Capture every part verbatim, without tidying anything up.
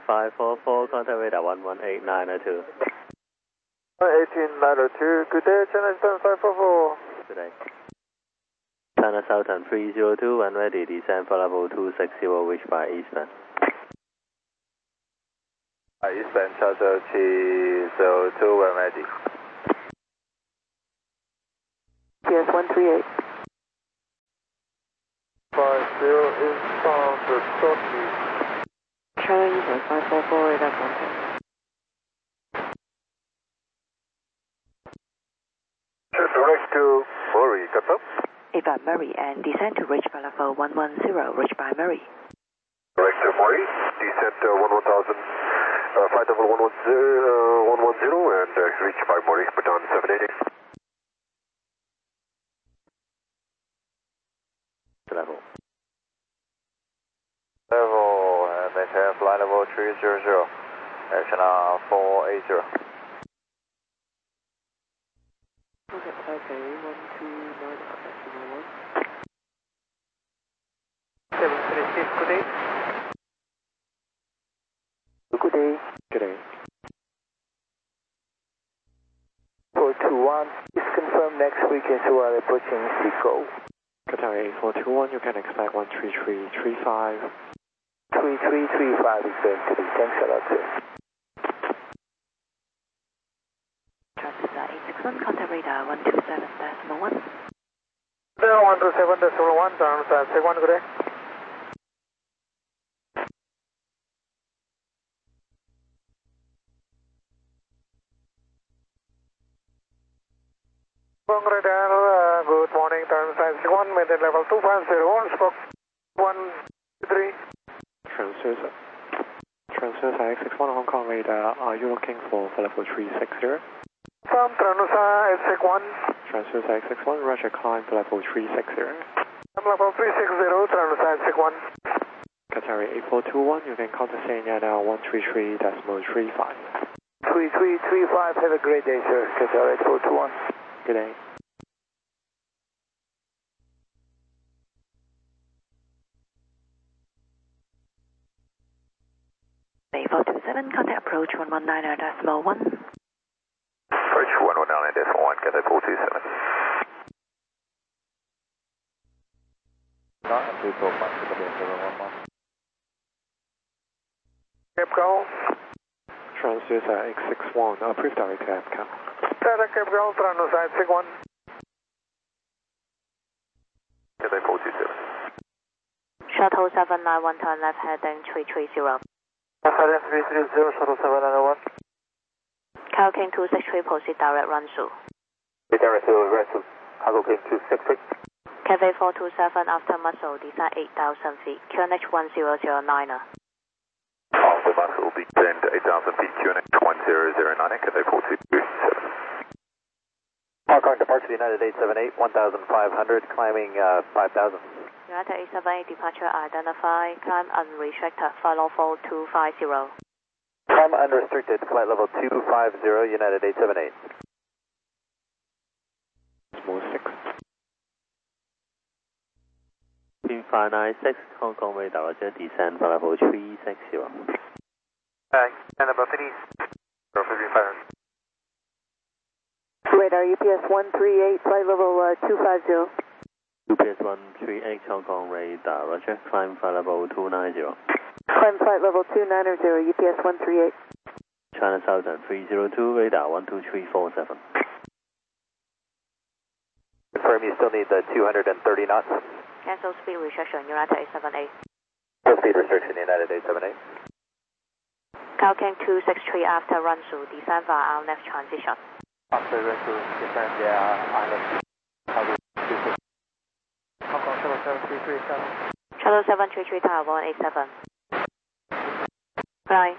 five four four, contact radar one one eight nine oh two. one eighteen nine oh two, good day, China seven five four four. Good day. China Southern three zero two, when ready, descend for level two six zero, reach by eastern. Uh, eastern, Charter three zero two, when ready. Yes, one three eight. five zero, inbound to Turkey. China Eastern five four four, radar contact. Direct to Murray, confirm. Eva Murray and descend to reach by level one one zero, reach by Murray. Direct to Murray, descend to one one thousand, uh, flight level one one zero, one one zero, and uh, reach by Murray, Baton seven eighty. Level. Level, and maintain flight level three zero zero, action on four eight zero. Okay, Taipei one two nine, decimal one. seven three six, good day. Good day. Good day. four two one, please confirm next weekend so we're approaching Seco. Qatar eight four two one, you can expect one three three three five. three three three five is going to be, thanks a lot, sir. Transistor eight six one, contact radar one two seven decimal one. one two seven decimal one, Transistor one, good day. Radar, uh, good morning, Transistor one, maintain level two five zero one, spoke one three. Transistor. Transistor X six one, Hong Kong radar, are you looking for, for level three six zero? From Transistor X six one. Transistor X six one, Roger, climb for level three six zero. I'm level three six zero, Transistor X six one. Qatar eight four two one, you can contact Sanya now one three three decimal three five. three three three five, have a great day, sir. Qatar eight four two one. Good day. four two seven, contact approach one one nine decimal one. Approach one one nine decimal one, Qatar four two seven. Cape Call. Transistor X six one, approved direct to Cape Call. Direct Cape Call, Transistor X six one. Qatar four two seven. Shuttle seven nine one, turn left heading three three zero. Heading three three zero, Shuttle seven nine one. Cargo King two six three, proceed direct run through. Direct to rest of Cargo King two six three. Cafe four two seven, after muscle, descend eight thousand feet, Q N H one zero zero nine. After muscle, descend eight thousand feet, Q N H one zero zero nine, Cafe four two seven. Hong Kong departure United eight seven eight, one thousand five hundred, climbing uh, five thousand. United eight seven eight, departure identified, climb unrestricted, flight level two five zero. Climb unrestricted, flight level two five zero, United eight seven eight. Small six. Team five nine six, Hong Kong radar, Roger, descend for level three six zero. Uh, and about fifty, or fifty-five. Radar U P S one three eight, flight level uh, two five zero. U P S one three eight, Hong Kong radar, Roger, climb for level two nine zero. Climb flight level two nine zero, U P S one three eight. China Southern three zero two, radar one two three four seven. Confirm you still need the two hundred thirty knots. Cancel speed restriction, United eight seven eight. Full speed restriction, United eight seven eight. Cargo King two six three, after run through, descend via our left transition. After run through, descend via island. Hong Kong seven seven three three seven. Shuttle seven three three, tower one eight seven. Right.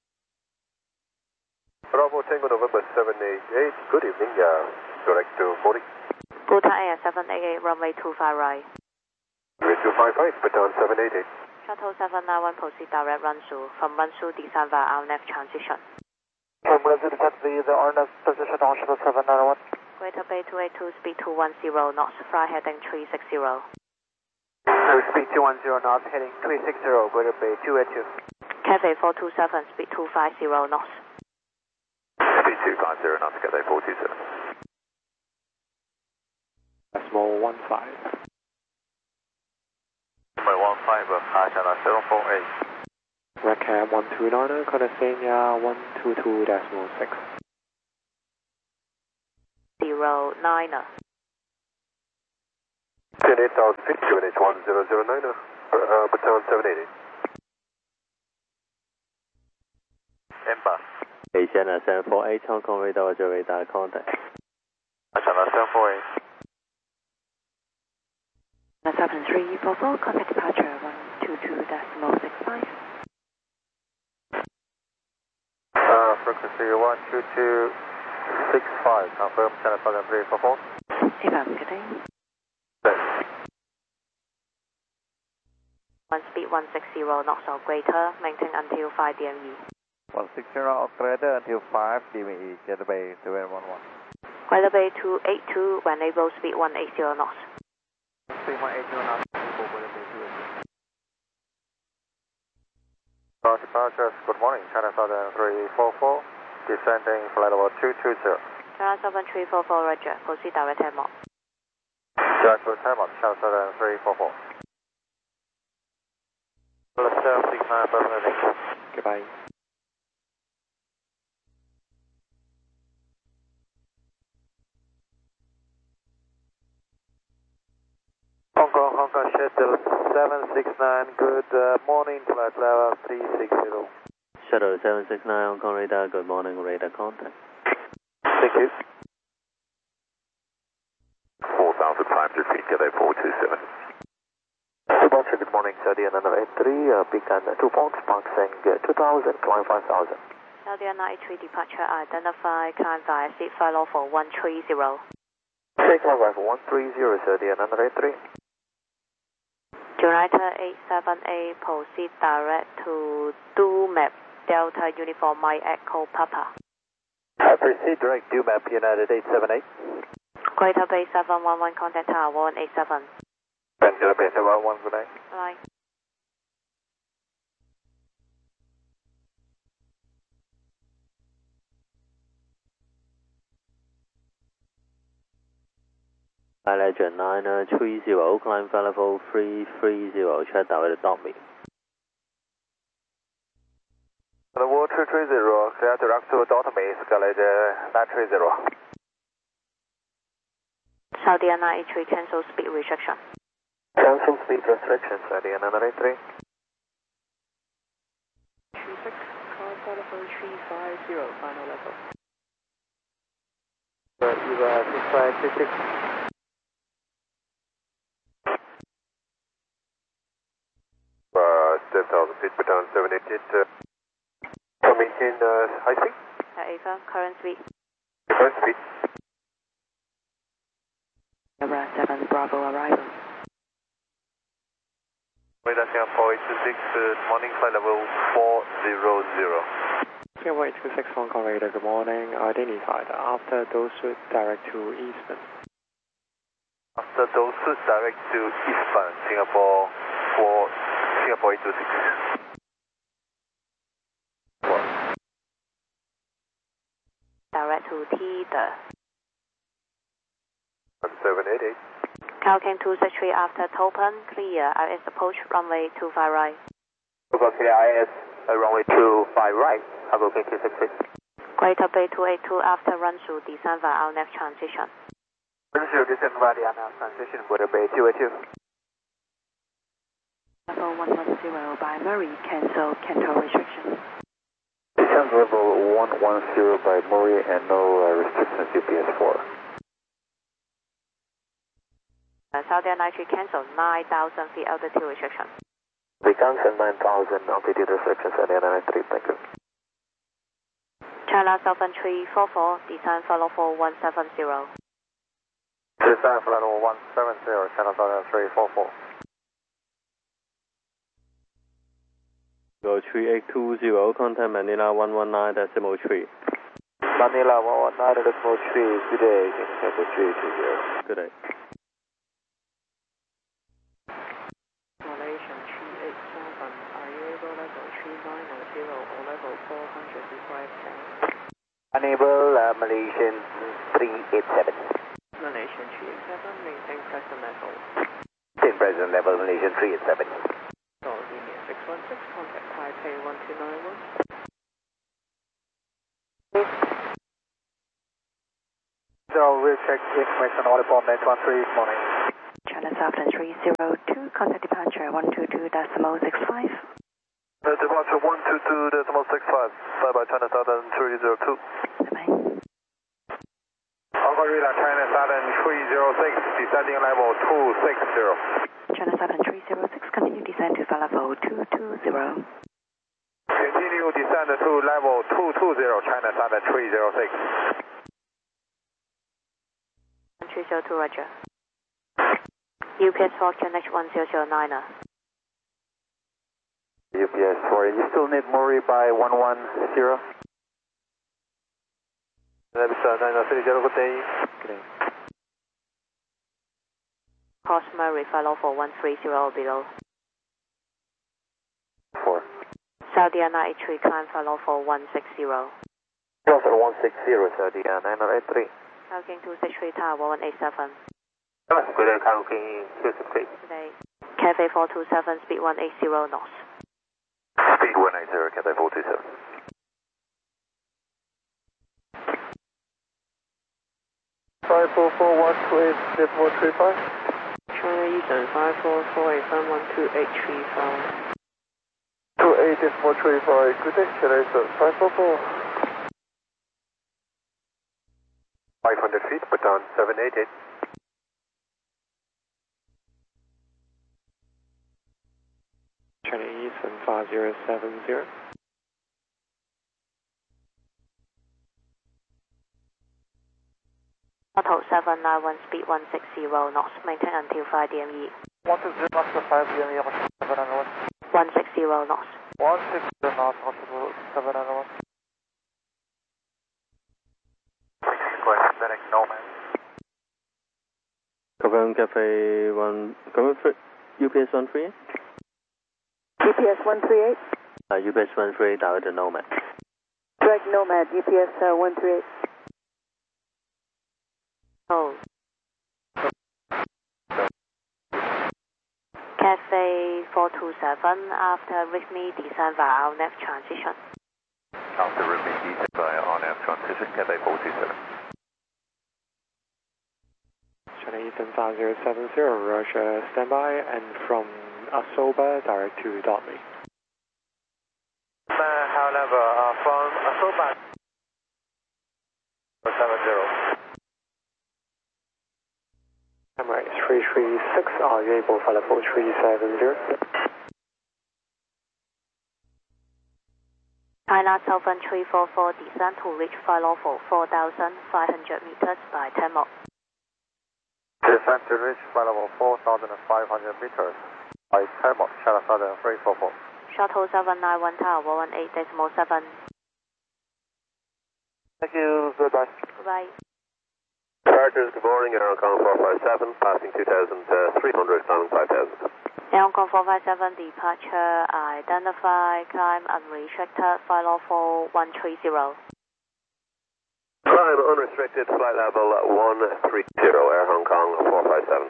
Bravo Tango November seven eight eight, good evening, uh, direct to Mori. Buta Air seven eight eight, runway two five right. Runway two five right, Baton seven eight eight. Shuttle seven nine one, proceed direct run through, from run through, descend via our left transition. From Brazil to the, the R N F position on Shuttle seven nine one. Greater Bay two eight two, speed two one zero knots, fly heading three six zero. Speed two one zero knots, heading three six zero, Greater Bay two eight two. Cathay four two seven, speed two five zero knots. Speed two five zero knots, Cathay four two seven. Decimal one five. Decimal one five, uh, Channel seven four eight. Recap one two niner, California one two two decimal six. Zero niner. ten eight thousand feet, Q N H one zero zero nine, uh, Baton seven eighty. Emba. Asiana seven four eight, Hong Kong radar, Roger radar, contact. Channel seven four eight. seven three four four, contact departure one two two decimal six five. Uh, frequency one two two six five, confirm Channel seven three four four. Affirm, good day. One speed one six zero knots or greater, maintain until five D M E. one six zero or greater until five D M E, Delta Bay seven one one. Greater Bay two eight two, when able speed one eight zero knots. Speed one eight zero knots, Greater Bay two eight zero. Uh, departures, good morning, Channel seven three four four, descending flight level two two zero. Channel seven three four four, Roger, proceed direct time up. Direct time up, Channel seven three four four. seven six nine, Goodbye. Hong Kong, Hong Kong, Shuttle seven six nine, good uh, morning, flight level three six zero. Shuttle seven six nine, Hong Kong radar, good morning, radar contact. Thank you. four thousand five hundred feet, Cathay four two seven. Departure, good morning, Saudi nine eight three, uh, beacon two Fox, passing uh, two thousand, climb five thousand. Saudi nine eight three departure identify, climb via seat flight for one three zero. Take climb via one three zero, Saudi nine eight three. United eight seven eight, proceed direct to do map, Delta Uniform Mike Echo Papa. Uh, proceed direct, do map, United eight seven eight. Greater Bay seven one one, contact tower one eight seven. Benjamin Bay seven one one, good night. Bye. Legend nine three zero, climb flight level three three zero, check direct to me. Level two three zero, clear direct to dot me, Skyline nine three zero. Saudi nine eight three, cancel speed restriction. Cancel speed restrictions, Saudi nine eight three. three six, climb flight level three five zero, final level. Uh, you are six five six six. Uh, ten thousand feet, Baton seven eight eight, uh, maintain uh, high speed. Uh, Ava, current speed. Current speed. Number seven, Bravo arrival. Radar Singapore eight two six, uh, morning flight level four zero zero. Singapore eight two six, Hong Kong radar, good morning. Identified after those should direct to Eastern. After those direct to eastbound, Singapore four, Singapore eight two six. Direct to Teeter. seven eight eight. Calcane two six three after Topen, clear, I S approach runway two five right. Over clear I S, uh, runway two five right, Harbour K two six six. Greater Bay two eight two after run through descent via our next transition. Run through descent via the next transition, Greater Bay two eight two. Level one one zero by Murray, cancel, cancel restriction. Descent level one one zero by Murray and no uh, restrictions G P S four. Uh, Saudi nine three cancel, nine thousand feet altitude restriction. We cancel nine thousand altitude restrictions at nine three, thank you. China seven three four four, descent follow for one seven zero. Descent flight level one seven zero, China seven three four four. Go three eight two zero, contact Manila one one nine decimal three. Manila one one nine decimal three, good day, Cancel three two zero. Good day. Malaysian three eight seven, are you able level three nine zero or level four hundred before exit. Enable uh, Malaysian three eight seven. Malaysian three eight seven, maintain present level. Maintain present level, Malaysian three eight seven. So, linear six one six, contact Taipei one two nine one. So we'll check information on the bomb net one three, good morning. China Southern three zero two, contact departure one two two decimal six five. Uh, departure one two two decimal six five, bye bye China Southern three zero two. Bye-bye. Alpha Radar China Southern three zero six, descending level two six zero. China Southern three zero six, continue descent to flight level two two zero. Continue descent to level two two zero, China Southern three zero six. three zero two, roger. U P S four, connect one zero zero nine. U P S four, you still need Murray by one one zero? Cross Murray, follow for one three zero below. four. Saudi nine eight three, climb follow for one six zero. Delta one six zero, Saudi nine eight three. Talking two six three, tower one eight seven. Good day, King two six three. Today, Cathay four two seven, speed one eight zero knots. Speed one eight zero, Cathay four two seven. five four four one two eight decimal three five. China Eastern five four four eight five one two eight three five. two eight decimal three five, good day, China Eastern five four four. five hundred feet, Baton seven eight eight. China Eastern five zero seven zero. Auto seven nine one, speed one six zero knots, maintain until five D M E. one two zero knots to five D M E, seven nine one. one six zero knots. one six zero knots, possible seven nine one. Request Fennec Nomad. Confirm Cafe one, confirm U P S one three eight? U P S one three eight, Uh, U P S one three eight, direct Nomad. direct Nomad, U P S uh, one three eight. Oh. Cathay four two seven, after reach me, descend via R N A V transition. After repeat descent via R N A V transition, Cathay four two seven. China Eastern five zero seven zero, Roger, standby, and from Asoba, direct to Dudley. However, uh, from Asoba seven zero. Emirates three three six, are you able to fly level three seven zero? China Southern three four four, descend to reach flight level four thousand five hundred meters by ten knots. Descent to reach flight level four thousand five hundred meters by ten knots, China Southern three four four. Shuttle seven nine one, tower one eight decimal seven. Thank you, goodbye. Goodbye. Chargers, good morning, Air Hong Kong four five seven, passing two thousand three hundred, climbing five thousand. Air Hong Kong four five seven, departure identify, climb unrestricted, flight level one three zero. Climb unrestricted, flight level one three zero, Air Hong Kong four five seven.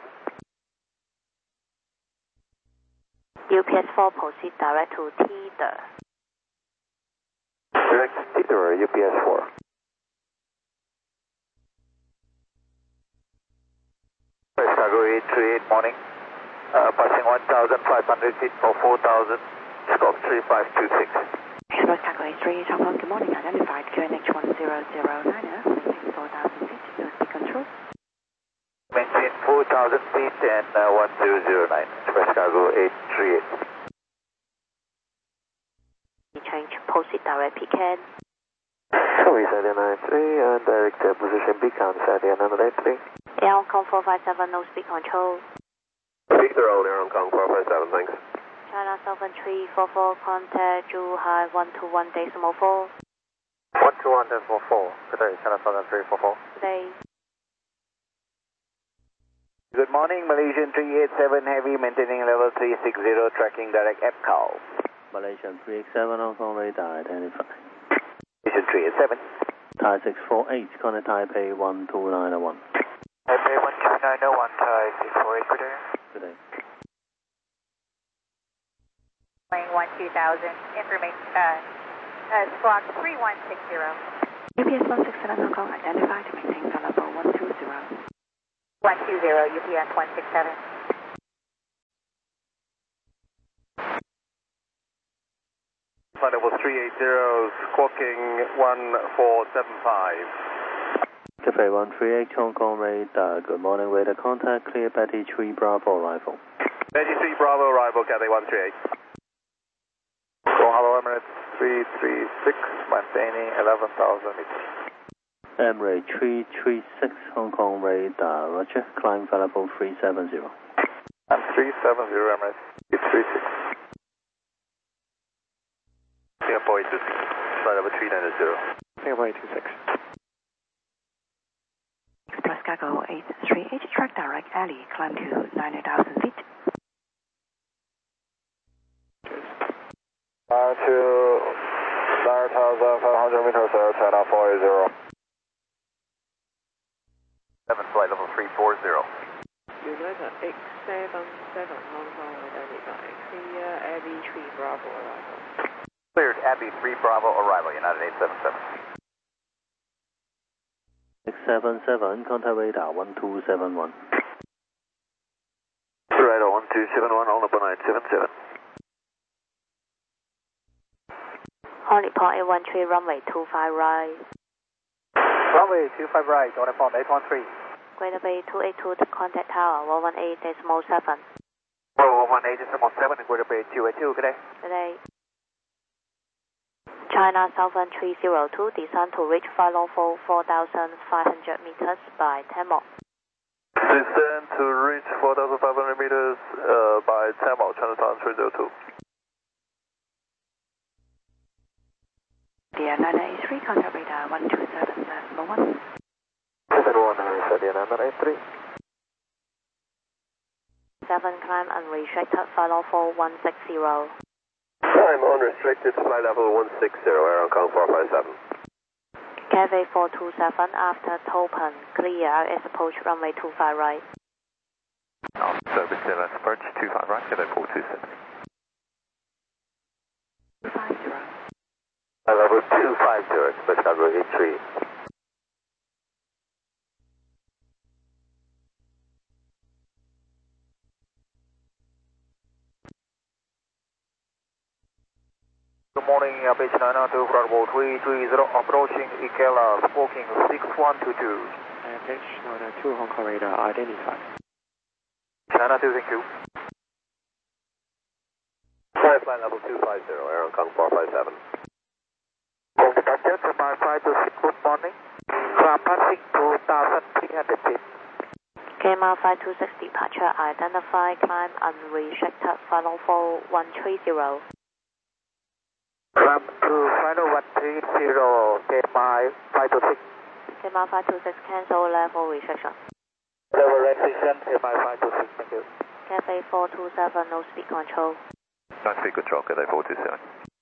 U P S four, proceed direct to Teeder. Direct Teeder, U P S four. Chicago eight three eight, morning. Uh, passing one thousand five hundred feet for four thousand, scope three five two six. Express Cargo eight three, Hong Kong, good morning, identified Q N H one zero zero nine, maintain four thousand feet, no speed control. Maintain four thousand feet and uh, one zero zero nine, Express Cargo eight three eight. Change, proceed direct Pecan. Sorry, Sadia nine three, and direct uh, position beacon, Sadia nine eight three. Air Hong Kong four five seven, no speed control. Speak their own, Air Hong Kong four five seven, thanks. China Southern three four four, contact Zhuhai one two one decimal four. one two one decimal four, good day, China Southern three four four. Today, Good morning, Malaysian three eight seven Heavy, maintaining level three six zero, tracking direct Epcal. Malaysian three eight seven, Hong Kong radar identified. Malaysian three eight seven. Thai six four eight, contact Taipei one two nine zero one. Taipei one two nine zero one, Thai six four eight, good day. Good day. Playing one two thousand, information, uh, uh, squawk three one six zero. U P S one six seven Hong Kong identified, maintain flight level one two zero. one two zero, U P S one six seven. Flight level three eight zero, squawking one four seven five. Cafe one three eight, Hong Kong radar, good morning, radar contact, clear Betty three Bravo arrival. Betty three Bravo arrival, Cathay one three eight. Go hello Emirates three three six, maintaining eleven thousand meters. Emirates three three six, Hong Kong radar, roger, climb flight level three seven zero. I'm three seven zero Emirates three three six. Singapore eight two six, flight level three nine zero. Singapore eight two six. Express Cargo eight three eight, track direct alley, climb to nine thousand feet. Climb to nine thousand five hundred meters, Air China four eight zero. seven, flight level three four zero. United X seven seven, Hong Kong identified, clear Abbey three Bravo arrival. Cleared Abbey three Bravo arrival, United eight seven seven. six seven seven, contact radar one two seven one. Radar one two seven one, on up nine seven seven. Only point eight one three, runway two five right. Runway two five right, on form eight one three. Greater Bay two eight two, contact tower one one eight decimal seven. one one eight decimal seven, Greater Bay two eight two, good day. Good day. China Southern three zero two, descend to reach flight level four thousand five hundred meters by ten mile. Descend to reach four thousand five hundred meters uh, by ten mile, China Southern three zero two. Via nine eight three, contact radar one two seven decimal one. seven one nine eight three. seven climb unrestricted, flight level one six zero. Climb unrestricted, flight level one six zero, Air Hong Kong four five seven. Cathay four two seven, after Topen, clear as approach runway two five right. Oh, service clear, approach two five right, Cathay four two seven. two five zero. Flight level two five zero, Express Cargo eight three. Good morning, uh, Beach nine nine two, flight level three three zero, approaching Ikela, squawking six one two two. And pitch nine nine two, Hong Kong radar identified. China two, thank you. Flight flight level two five zero, Air Hong Kong four five seven. Hong Kong Delta, my flight to six, good morning. Climb passing two thousand three hundred feet. K M R five two six, departure identified, climb unrestricted, flight level one three zero. Climb to final one three zero, K M R five two six. K M R five two six, cancel level restriction. Level restriction, K M R five two six, thank you. Cathay four two seven, no speed control. No speed control, Cathay four two seven.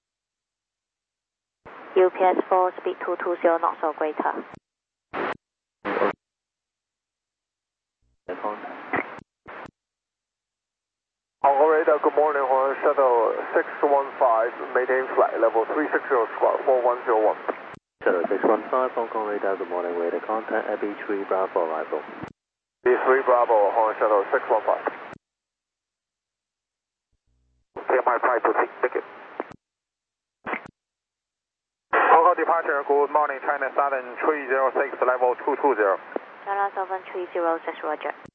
U P S four, speed two two zero, not so greater. Hong Kong radar, good morning, Hong Kong Shuttle six one five, maintain flight level three six zero, squawk four one zero one. Shuttle six one five, Hong Kong radar, good morning, radar contact, Abbey three Bravo arrival. B three Bravo, Hong Kong Shuttle six one five. K M R five two six, thank you. Hong Kong departure, good morning, China Southern three zero six, level two two zero. China Southern three zero six, roger.